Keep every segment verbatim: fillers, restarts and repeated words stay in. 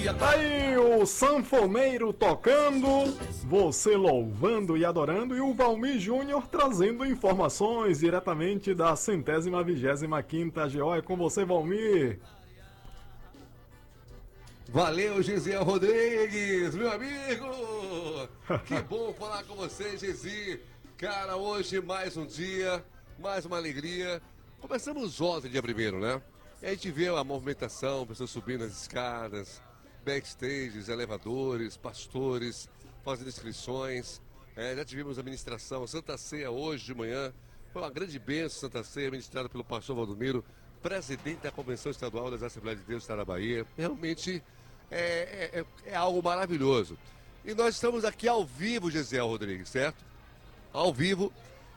Tá aí o sanfoneiro tocando, você louvando e adorando, e o Valmir Júnior trazendo informações diretamente da centésima vigésima quinta G O. É com você, Valmir. Valeu, Gesiel Rodrigues, meu amigo! Que bom falar com você, Gesi. Cara, hoje mais um dia, mais uma alegria. Começamos ontem, dia primeiro, né? E a gente vê a movimentação, pessoas subindo as escadas, backstages, elevadores, pastores fazendo inscrições. É, já tivemos a ministração Santa Ceia hoje de manhã. Foi uma grande bênção Santa Ceia, ministrada pelo pastor Valdomiro, presidente da Convenção Estadual das Assembleias de Deus do Estado da Bahia. Realmente é, é, é algo maravilhoso. E nós estamos aqui ao vivo, Gesiel Rodrigues, certo? Ao vivo.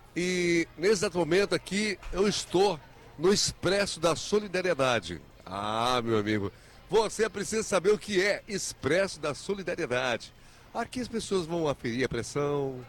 E nesse exato momento aqui eu estou no Expresso da Solidariedade. Ah, meu amigo, você precisa saber o que é Expresso da Solidariedade. Aqui as pessoas vão aferir a pressão,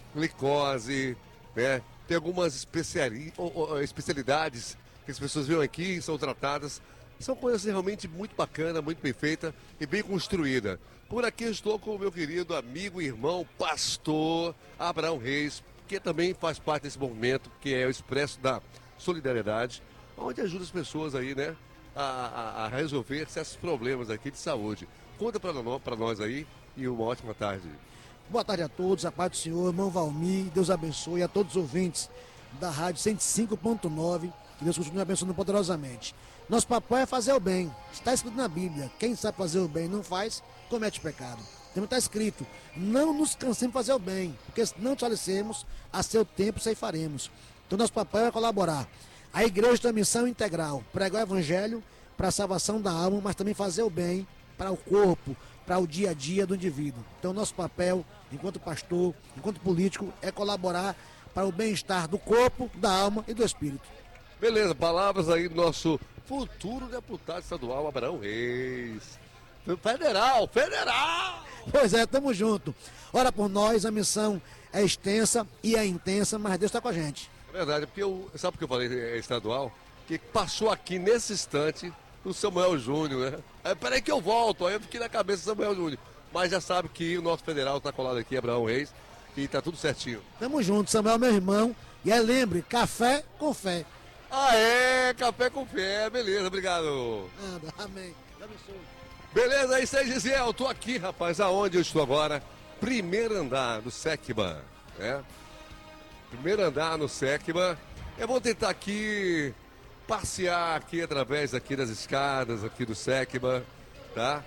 glicose, né? Tem algumas especiali... especialidades que as pessoas vêm aqui e são tratadas. São coisas realmente muito bacanas, muito bem feitas e bem construídas. Por aqui eu estou com o meu querido amigo e irmão, pastor Abraão Reis, que também faz parte desse movimento, que é o Expresso da Solidariedade, onde ajuda as pessoas aí, né, a, a, a resolver certos problemas aqui de saúde. Conta para nós, para nós aí e uma ótima tarde. Boa tarde a todos, a paz do Senhor, irmão Valmir, Deus abençoe a todos os ouvintes da Rádio cento e cinco ponto nove, que Deus continue abençoando poderosamente. Nosso papel é fazer o bem, está escrito na Bíblia, quem sabe fazer o bem e não faz, comete pecado. Também está escrito, não nos cansemos de fazer o bem, porque se não falecemos, a seu tempo ceifaremos. Então nosso papel é colaborar. A igreja tem a missão integral, pregar o evangelho para a salvação da alma, mas também fazer o bem para o corpo, para o dia a dia do indivíduo. Então nosso papel, enquanto pastor, enquanto político, é colaborar para o bem-estar do corpo, da alma e do espírito. Beleza, palavras aí do nosso futuro deputado estadual, Abraão Reis. Federal, federal! Pois é, tamo junto. Ora por nós, a missão é extensa e é intensa, mas Deus está com a gente. É verdade, porque eu, sabe por que eu falei é estadual? Que passou aqui nesse instante o Samuel Júnior, né? Aí, peraí que eu volto, aí eu fiquei na cabeça do Samuel Júnior. Mas já sabe que o nosso federal tá colado aqui, Abraão Reis, e tá tudo certinho. Tamo junto, Samuel, meu irmão. E aí lembre, café com fé. Ah, é, café com fé, beleza, obrigado. Nada, amém. Deus abençoe. Beleza, é isso aí, Gesiel. Eu tô aqui, rapaz, aonde eu estou agora? Primeiro andar do SECBA, né? Primeiro andar no SECBA. Eu vou tentar aqui passear aqui através aqui das escadas aqui do SECBA, tá?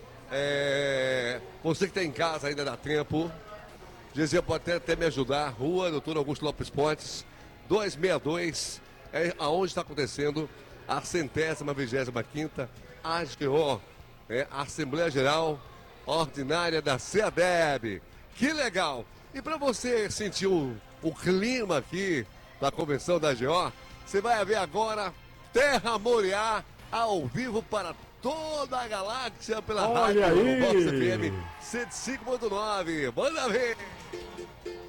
É... Você que está em casa ainda dá tempo. Gesiel pode até, até me ajudar. Rua Doutor Augusto Lopes Pontes, duzentos e sessenta e dois, é aonde está acontecendo a centésima vigésima quinta A G O, é, Assembleia Geral Ordinária da CEADEB. Que legal! E para você sentir o, o clima aqui da convenção da A G O, você vai ver agora Terra Moriá ao vivo para toda a galáxia pela Olha rádio aí. Vox F M cento e cinco ponto nove. Manda ver!